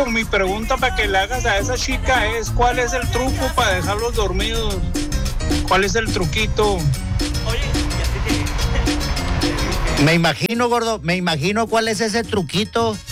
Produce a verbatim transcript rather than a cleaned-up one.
truco, mi pregunta para que le hagas a esa chica es, ¿cuál es el truco para dejarlos dormidos? ¿Cuál es el truquito? Me imagino, gordo, me imagino cuál es ese truquito.